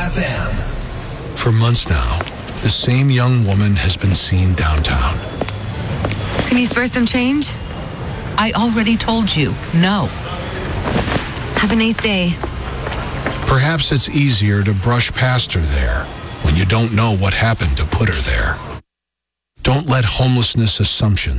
FM. For months now, the same young woman has been seen downtown. Can you spare some change? I already told you, no. Have a nice day. Perhaps it's easier to brush past her there when you don't know what happened to put her there. Don't let homelessness assumptions